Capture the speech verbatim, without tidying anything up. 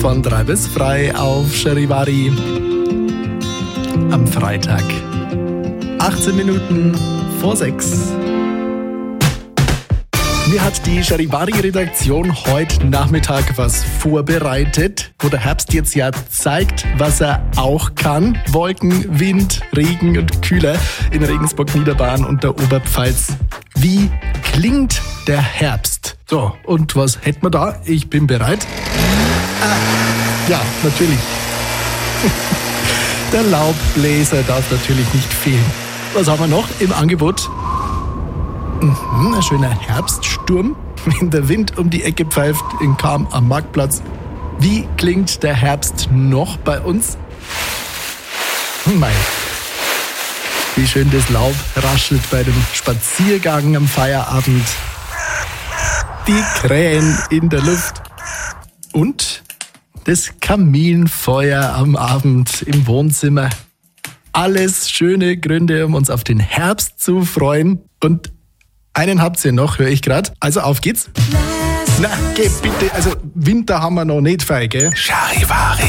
von drei bis frei auf Charivari am Freitag. achtzehn Minuten vor sechs. Mir hat die Charivari-Redaktion heute Nachmittag was vorbereitet, wo der Herbst jetzt ja zeigt, was er auch kann. Wolken, Wind, Regen und Kühler in Regensburg, Niederbayern und der Oberpfalz. Wie klingt der Herbst? So, und was hätten wir da? Ich bin bereit. Ah, ja, natürlich. Der Laubbläser darf natürlich nicht fehlen. Was haben wir noch im Angebot? Mhm, ein schöner Herbststurm, wenn der Wind um die Ecke pfeift in Cham am Marktplatz. Wie klingt der Herbst noch bei uns? Mei, wie schön das Laub raschelt bei dem Spaziergang am Feierabend. Die Krähen in der Luft und das Kaminfeuer am Abend im Wohnzimmer. Alles schöne Gründe, um uns auf den Herbst zu freuen. Und einen habt ihr noch, höre ich gerade. Also auf geht's. Na, geh bitte. Also Winter haben wir noch nicht, Feige. Charivari.